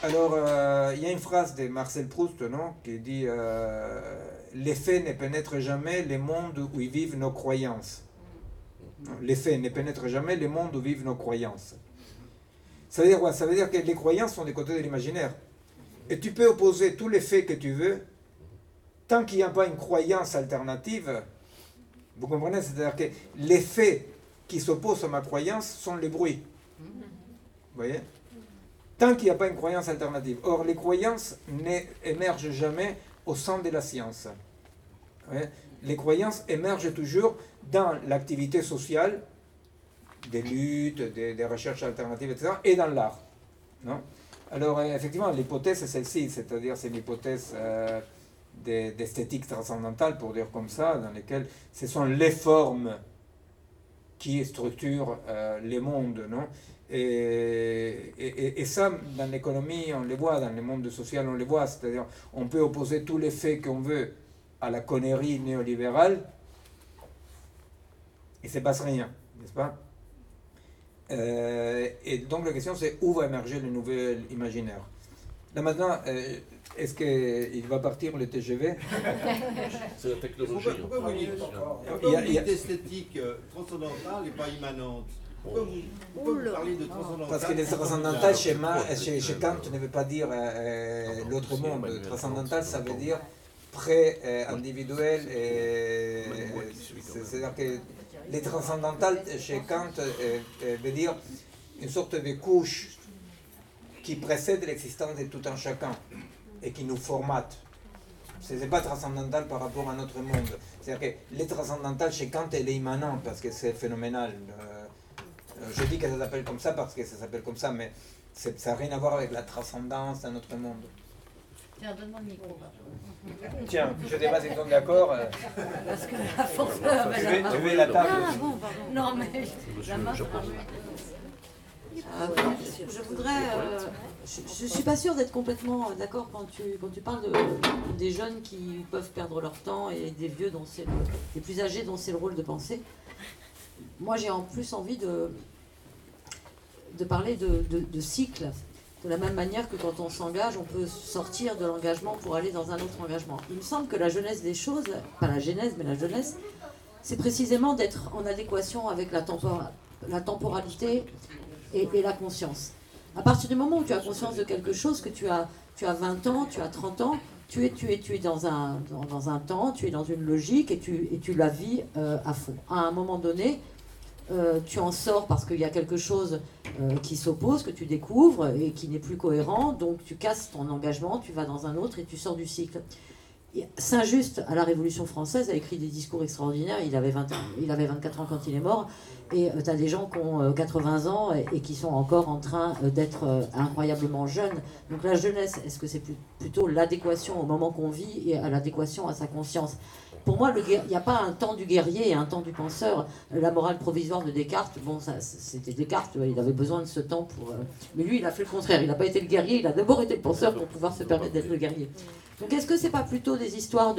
Alors, il y a une phrase de Marcel Proust, non, qui dit les faits ne pénètrent jamais les mondes où vivent nos croyances. Les faits ne pénètrent jamais les mondes où vivent nos croyances. Ça veut dire quoi? Ça veut dire que les croyances sont des côtés de l'imaginaire. Et tu peux opposer tous les faits que tu veux, tant qu'il n'y a pas une croyance alternative. Vous comprenez? C'est-à-dire que les faits qui s'opposent à ma croyance sont les bruits. Vous voyez? Tant qu'il n'y a pas une croyance alternative. Or, les croyances n'émergent jamais au sein de la science. Vous voyez? Les croyances émergent toujours dans l'activité sociale, des luttes, des recherches alternatives, etc., et dans l'art. Non? Alors, effectivement, l'hypothèse c'est celle-ci, c'est-à-dire c'est l'hypothèse d'esthétique transcendantale, pour dire comme ça, dans lesquelles ce sont les formes qui structurent les mondes, non? Et ça, dans l'économie, on les voit, dans le monde social, on les voit, c'est-à-dire on peut opposer tous les faits qu'on veut à la connerie néolibérale, et il ne se passe rien, n'est-ce pas? Et donc la question c'est où va émerger le nouvel imaginaire. Là maintenant, est-ce qu'il va partir le TGV? C'est la technologie. Pourquoi vous dites esthétique transcendantale et pas immanente? Pourquoi vous parlez de transcendantale? Parce que les transcendantales chez Kant ne veut pas dire l'autre monde. Transcendantal, ça veut dire pré-individuel. C'est-à-dire que les transcendantales chez Kant veut dire une sorte de couche qui précède l'existence de tout un chacun et qui nous formate. Ce n'est pas transcendantal par rapport à notre monde. C'est-à-dire que les transcendantales chez Kant, elle est immanente parce que c'est phénoménal. Je dis que ça s'appelle comme ça parce que ça s'appelle comme ça, mais ça n'a rien à voir avec la transcendance dans notre monde. Tiens, donne-moi le micro. Tiens, je ne sais pas si ils sont d'accord. Parce que la force Je vais la table. Ah bon, pardon. Non, mais la main. Je voudrais. Je suis pas sûre d'être complètement d'accord quand tu parles des jeunes qui peuvent perdre leur temps et des vieux dont c'est des plus âgés dont c'est le rôle de penser. Moi, j'ai en plus envie de parler de cycle. De la même manière que quand on s'engage, on peut sortir de l'engagement pour aller dans un autre engagement. Il me semble que la jeunesse des choses, pas la genèse, mais la jeunesse, c'est précisément d'être en adéquation avec la temporalité et la conscience. À partir du moment où tu as conscience de quelque chose, que tu as 20 ans, tu as 30 ans, tu es dans un temps, tu es dans une logique et tu la vis à fond. À un moment donné, tu en sors parce qu'il y a quelque chose qui s'oppose, que tu découvres et qui n'est plus cohérent, donc tu casses ton engagement, tu vas dans un autre et tu sors du cycle. Saint-Just, à la Révolution française, a écrit des discours extraordinaires. Il avait 24 ans quand il est mort. Et tu as des gens qui ont 80 ans et qui sont encore en train d'être incroyablement jeunes. Donc la jeunesse, est-ce que c'est plutôt l'adéquation au moment qu'on vit et à l'adéquation à sa conscience? Pour moi, il n'y a pas un temps du guerrier et un temps du penseur. La morale provisoire de Descartes, bon, c'était Descartes, il avait besoin de ce temps pour... mais lui, il a fait le contraire. Il n'a pas été le guerrier, il a d'abord été le penseur pour pouvoir se permettre d'être le guerrier. Donc est-ce que c'est pas plutôt des histoires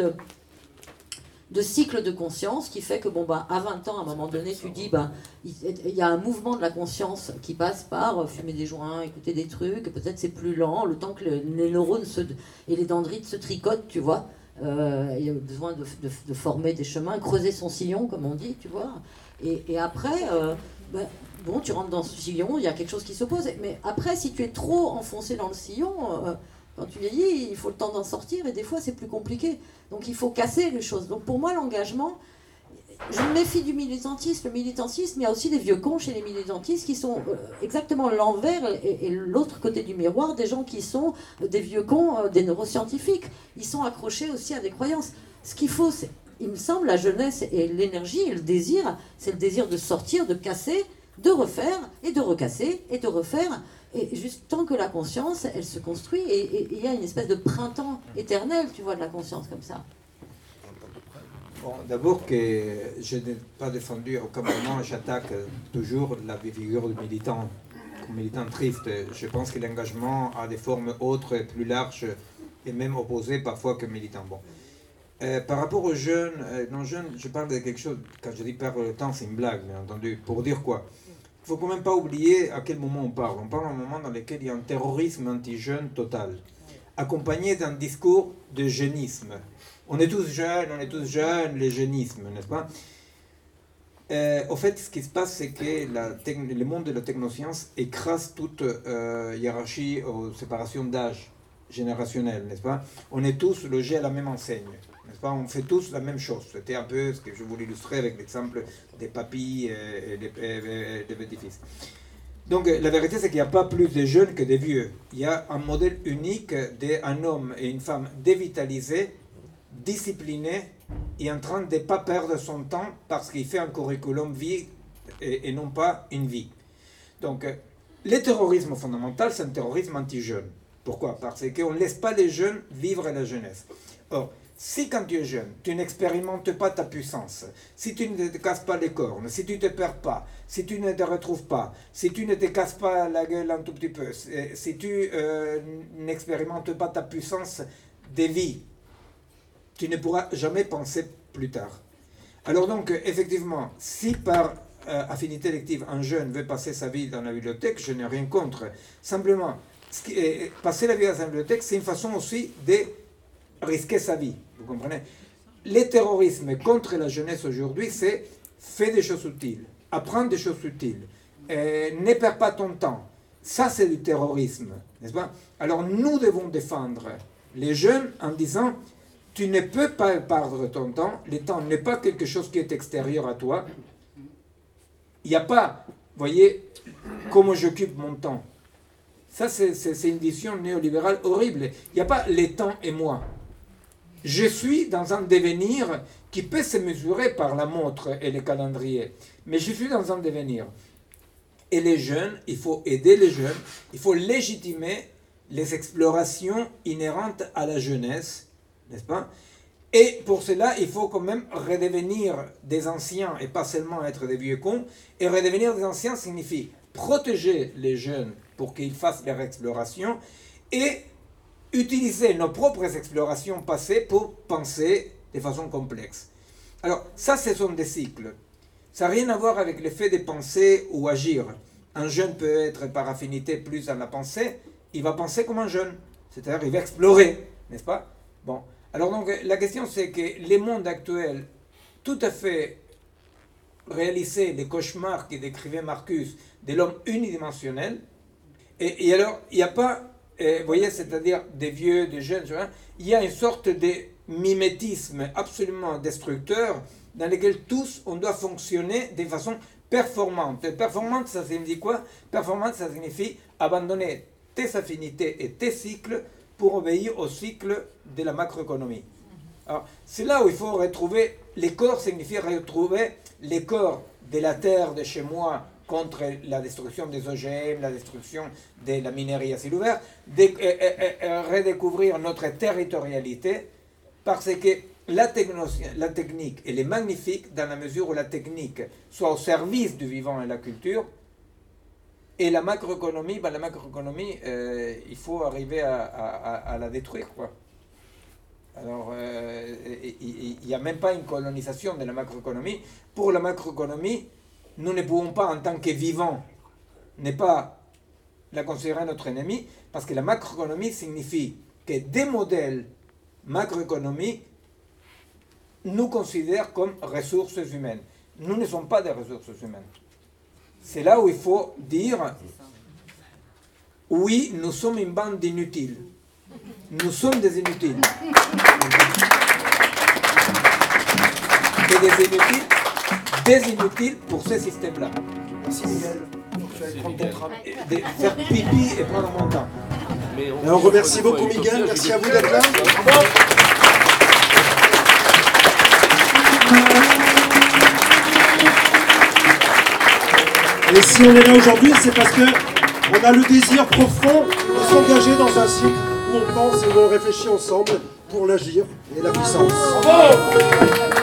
de cycle de conscience qui fait que, à 20 ans, à un moment donné, tu dis, il y a un mouvement de la conscience qui passe par fumer des joints, écouter des trucs, peut-être c'est plus lent, le temps que les neurones et les dendrites se tricotent, tu vois. Il y a besoin de former des chemins, creuser son sillon, comme on dit, tu vois. Et après, tu rentres dans ce sillon, il y a quelque chose qui s'oppose. Mais après, si tu es trop enfoncé dans le sillon, quand tu vieillis, il faut le temps d'en sortir, et des fois, c'est plus compliqué. Donc, il faut casser les choses. Donc, pour moi, l'engagement, je me méfie du militantisme. Le militantisme, il y a aussi des vieux cons chez les militantistes qui sont exactement l'envers et l'autre côté du miroir, des gens qui sont des vieux cons, des neuroscientifiques. Ils sont accrochés aussi à des croyances. Ce qu'il faut, c'est, il me semble, la jeunesse et l'énergie et le désir, c'est le désir de sortir, de casser, de refaire et de recasser et de refaire. Et juste tant que la conscience, elle se construit et il y a une espèce de printemps éternel, tu vois, de la conscience comme ça. Bon, d'abord que je n'ai pas défendu à aucun moment, j'attaque toujours la figure du militant, comme militant triste. Je pense que l'engagement a des formes autres, plus larges et même opposées parfois que militant. Bon. Par rapport aux jeunes, non jeunes, je parle de quelque chose, quand je dis perdre le temps, c'est une blague, bien entendu. Pour dire quoi? il ne faut quand même pas oublier à quel moment on parle. On parle à un moment dans lequel il y a un terrorisme anti-jeune total, accompagné d'un discours de jeunisme. On est tous jeunes, le jeunisme, n'est-ce pas? Au fait, ce qui se passe, c'est que le monde de la technoscience écrase toute hiérarchie ou séparation d'âge générationnelle, n'est-ce pas? On est tous logés à la même enseigne, n'est-ce pas? On fait tous la même chose. C'était un peu ce que je voulais illustrer avec l'exemple des papis et des petits-fils. Donc la vérité, c'est qu'il n'y a pas plus de jeunes que de vieux. Il y a un modèle unique d'un homme et une femme dévitalisés, disciplinés, et en train de ne pas perdre son temps parce qu'il fait un curriculum vie et non pas une vie. Donc, le terrorisme fondamental, c'est un terrorisme anti-jeune. Pourquoi? Parce qu'on ne laisse pas les jeunes vivre la jeunesse. Or, si quand tu es jeune, tu n'expérimentes pas ta puissance, si tu ne te casses pas les cornes, si tu ne te perds pas, si tu ne te retrouves pas, si tu ne te casses pas la gueule un tout petit peu, si tu n'expérimentes pas ta puissance de vie, tu ne pourras jamais penser plus tard. Alors donc, effectivement, si par affinité élective, un jeune veut passer sa vie dans la bibliothèque, je n'ai rien contre. Simplement, passer la vie dans la bibliothèque, c'est une façon aussi de risquer sa vie. Vous comprenez? Le terrorisme contre la jeunesse aujourd'hui, c'est faire des choses utiles, apprendre des choses utiles, ne perds pas ton temps. Ça, c'est du terrorisme, n'est-ce pas? Alors, nous devons défendre les jeunes en disant... Tu ne peux pas perdre ton temps. Le temps n'est pas quelque chose qui est extérieur à toi. Il n'y a pas, voyez, comment j'occupe mon temps. Ça, c'est une vision néolibérale horrible. Il n'y a pas le temps et moi. Je suis dans un devenir qui peut se mesurer par la montre et le calendrier. Mais je suis dans un devenir. Et les jeunes, il faut aider les jeunes. Il faut légitimer les explorations inhérentes à la jeunesse. N'est-ce pas? Et pour cela, il faut quand même redevenir des anciens et pas seulement être des vieux cons. Et redevenir des anciens signifie protéger les jeunes pour qu'ils fassent leur exploration et utiliser nos propres explorations passées pour penser de façon complexe. Alors, ça, ce sont des cycles. Ça n'a rien à voir avec le fait de penser ou agir. Un jeune peut être par affinité plus dans la pensée, il va penser comme un jeune. C'est-à-dire, il va explorer, n'est-ce pas? Bon. Alors donc, la question c'est que les mondes actuels, tout à fait réalisés, les cauchemars que décrivait Marcus, de l'homme unidimensionnel, et alors, il n'y a pas, vous voyez, c'est-à-dire des vieux, des jeunes, il y a une sorte de mimétisme absolument destructeur dans lequel tous, on doit fonctionner de façon performante. Performante, ça signifie quoi? Performante, ça signifie abandonner tes affinités et tes cycles pour obéir au cycle de la macroéconomie. Alors, c'est là où il faut retrouver, les corps signifie retrouver les corps de la terre de chez moi contre la destruction des OGM, la destruction de la minerie à ciel ouvert, redécouvrir notre territorialité, parce que la technique, elle est magnifique dans la mesure où la technique soit au service du vivant et de la culture. Et la macroéconomie, il faut arriver à la détruire, quoi. Alors, il n'y a même pas une colonisation de la macroéconomie. Pour la macroéconomie, nous ne pouvons pas, en tant que vivants, ne pas la considérer notre ennemi, parce que la macroéconomie signifie que des modèles macroéconomiques nous considèrent comme ressources humaines. Nous ne sommes pas des ressources humaines. C'est là où il faut dire, oui, nous sommes une bande d'inutiles. Nous sommes des inutiles. Et des inutiles pour ce système-là. Merci Miguel. Prendre ton tram. De faire pipi et prendre mon temps. Et on remercie beaucoup Miguel. Merci à vous d'être là. Et si on est là aujourd'hui, c'est parce que on a le désir profond de s'engager dans un cycle où on pense et où on réfléchit ensemble pour l'agir et la puissance. Bravo!